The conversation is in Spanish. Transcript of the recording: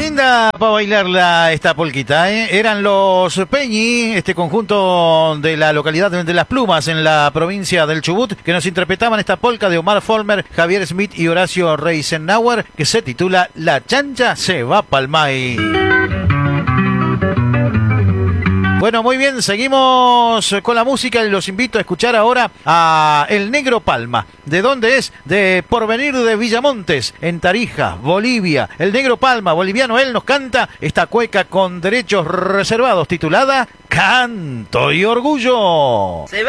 Linda para bailarla esta polquita, ¿eh? Eran los Peñi, este conjunto de la localidad de Las Plumas en la provincia del Chubut, que nos interpretaban esta polca de Omar Folmer, Javier Smith y Horacio Reisenauer, que se titula La chancha se va pa'l maíz. Bueno, muy bien, seguimos con la música y los invito a escuchar ahora a El Negro Palma. ¿De dónde es? De Porvenir de Villamontes, en Tarija, Bolivia. El Negro Palma, boliviano, él nos canta esta cueca con derechos reservados titulada Canto y Orgullo. Se va